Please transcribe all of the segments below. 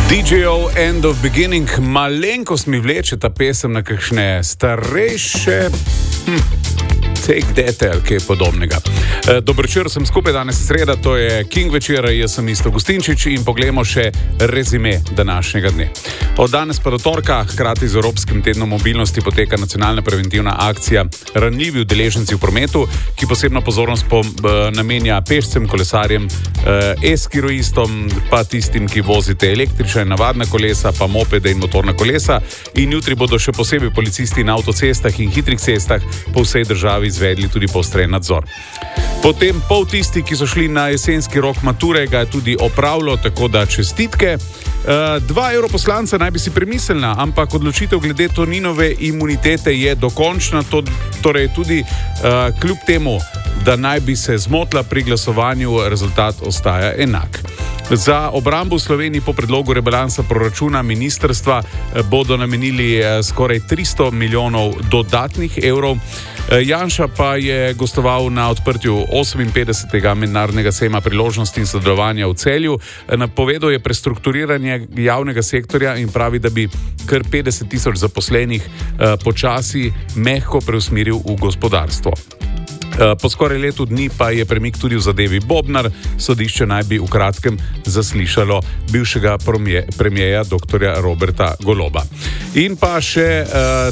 DJ-ov End of Beginning, malenkost mi vleče ta pesem na kakšne starejše Take That ali kaj podobnega. Dober večer, sem skupaj, danes je sreda, to je King večer, jaz sem Isto Gustinčič in poglejmo še rezime današnjega dne. Od danes pa do torka, hkrati z Evropskim tednom mobilnosti, poteka nacionalna preventivna akcija Ranljivi udeleženci v prometu, ki posebno pozornost namenja pešcem, kolesarjem, e-skiroistom, pa tistim, ki vozite električna in navadna kolesa, pa mopede in motorna kolesa. In jutri bodo še posebej policisti na avtocestah in hitrih cestah po vsej državi izvedli tudi poostren nadzor. Potem pol tisti, ki so šli na jesenski rok mature, ga je tudi opravilo, tako da čestitke. 2 europoslanca naj bi si premislila, ampak odločitev glede Toninove imunitete je dokončna, torej tudi kljub temu, da naj bi se zmotila pri glasovanju, rezultat ostaja enak. Za obrambo v Sloveniji po predlogu rebalansa proračuna ministrstva bodo namenili skoraj 300 milijonov dodatnih evrov. Janša pa je gostoval na odprtju 58. mednarodnega sejma priložnosti in sodelovanja v Celju. Napovedal je prestrukturiranje javnega sektorja in pravi, da bi kar 50 tisoč zaposlenih počasi mehko preusmeril v gospodarstvo. Po skoraj letu dni pa je premik tudi v zadevi Bobnar. Sodišče naj bi v kratkem zaslišalo bivšega premierja dr. Roberta Goloba. In pa še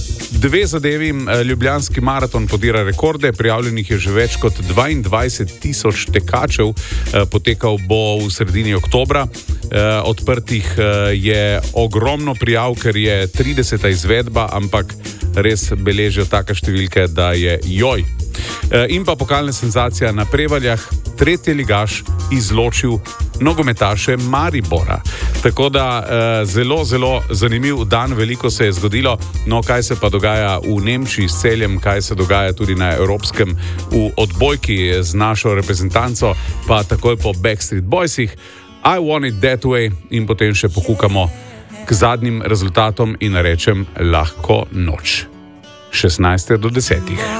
2 zadevi. Ljubljanski maraton podira rekorde, prijavljenih je že več kot 22 tisoč tekačev, potekal bo v sredini oktobra. Odprtih je ogromno prijav, ker je 30. izvedba, ampak res beležijo take številke, da je joj. In pa pokalna senzacija na Prevaljah, 3. ligaš izločil nogometaše Maribora. Tako da zelo, zelo zanimiv dan, veliko se je zgodilo. No, kaj se pa dogaja v Nemčiji s Celjem, kaj se dogaja tudi na Evropskem v odbojki z našo reprezentanco, pa takoj po Backstreet Boysih, I Want It That Way, in potem še pokukamo k zadnjim rezultatom in rečem lahko noč. 16 do 10.